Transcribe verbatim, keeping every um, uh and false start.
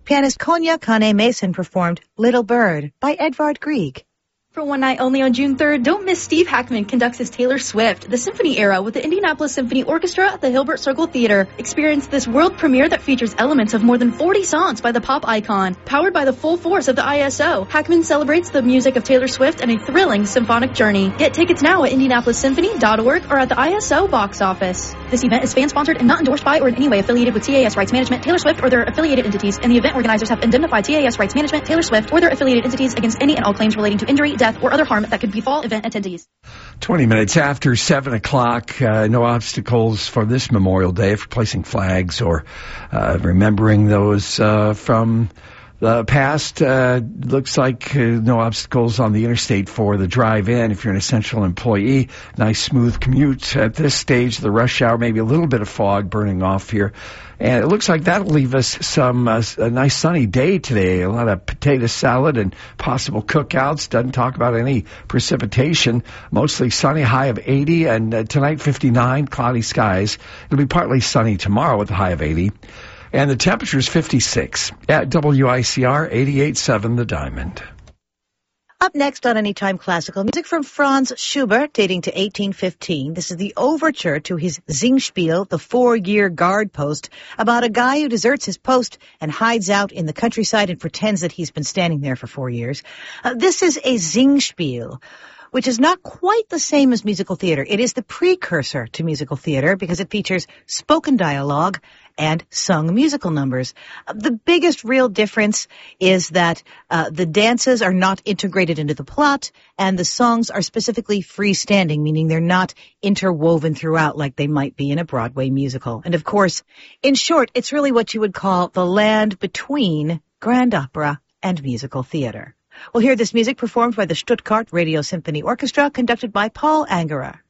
Pianist Konya Kane Mason performed Little Bird by Edvard Grieg. For one night only on June third, don't miss Steve Hackman conducts his Taylor Swift, the Symphony Era, with the Indianapolis Symphony Orchestra at the Hilbert Circle Theater. Experience this world premiere that features elements of more than forty songs by the pop icon. Powered by the full force of the I S O, Hackman celebrates the music of Taylor Swift and a thrilling symphonic journey. Get tickets now at indianapolis symphony dot org or at the I S O box office. This event is fan-sponsored and not endorsed by or in any way affiliated with T A S Rights Management, Taylor Swift, or their affiliated entities, and the event organizers have indemnified T A S Rights Management, Taylor Swift, or their affiliated entities against any and all claims relating to injury, death, or other harm that could befall event attendees. twenty minutes after seven o'clock, uh, no obstacles for this Memorial Day for placing flags or uh, remembering those uh, from the past. Uh, looks like uh, no obstacles on the interstate for the drive-in if you're an essential employee. Nice smooth commute at this stage of the rush hour, maybe a little bit of fog burning off here. And it looks like that'll leave us some uh, a nice sunny day today. A lot of potato salad and possible cookouts. Doesn't talk about any precipitation. Mostly sunny, high of eighty. And uh, tonight, fifty-nine, cloudy skies. It'll be partly sunny tomorrow with a high of eighty. And the temperature is fifty-six at W I C R eighty-eight point seven The Diamond. Up next on Anytime Classical, music from Franz Schubert, dating to eighteen fifteen. This is the overture to his Singspiel, the four-year guard post, about a guy who deserts his post and hides out in the countryside and pretends that he's been standing there for four years. Uh, this is a Singspiel, which is not quite the same as musical theater. It is the precursor to musical theater because it features spoken dialogue and sung musical numbers. Uh, the biggest real difference is that uh, the dances are not integrated into the plot, and the songs are specifically freestanding, meaning they're not interwoven throughout like they might be in a Broadway musical. And of course, in short, it's really what you would call the land between grand opera and musical theater. We'll hear this music performed by the Stuttgart Radio Symphony Orchestra, conducted by Paul Angerer.